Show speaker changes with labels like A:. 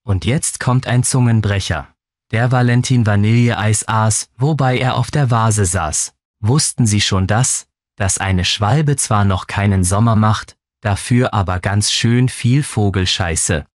A: Und jetzt kommt ein Zungenbrecher. Der Valentin Vanilleeis aß, wobei er auf der Vase saß. Wussten Sie schon das? Dass eine Schwalbe zwar noch keinen Sommer macht, dafür aber ganz schön viel Vogelscheiße.